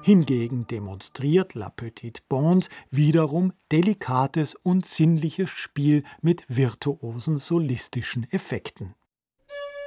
Hingegen demonstriert La Petite Bande wiederum delikates und sinnliches Spiel mit virtuosen solistischen Effekten.